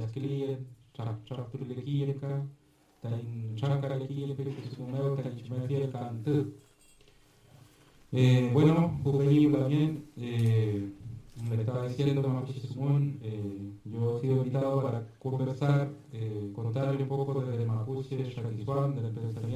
Ayasquilien, Chaptrulequienca, Tain Chancalequien, Pecusumeo, Tain Chimetiel, Cantú. Bueno, Juvenil también, le estaba diciendo Mapuche Sumón, yo he sido invitado para conversar, contarle un poco desde Mapuche, Chaquishuán, del pensamiento